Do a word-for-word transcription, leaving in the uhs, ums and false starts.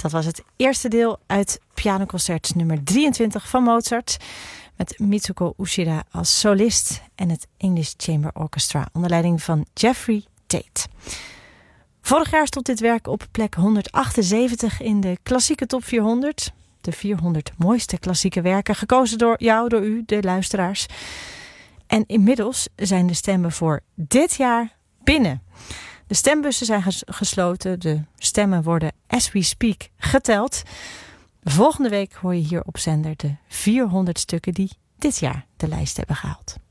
Dat was het eerste deel uit pianoconcert nummer drieëntwintig van Mozart. Met Mitsuko Uchida als solist en het English Chamber Orchestra onder leiding van Jeffrey Tate. Vorig jaar stond dit werk op plek honderdachtenzeventig in de klassieke top vierhonderd. De vierhonderd mooiste klassieke werken, gekozen door jou, door u, de luisteraars. En inmiddels zijn de stemmen voor dit jaar binnen. De stembussen zijn ges- gesloten. De stemmen worden as we speak geteld. Volgende week hoor je hier op zender de vierhonderd stukken die dit jaar de lijst hebben gehaald.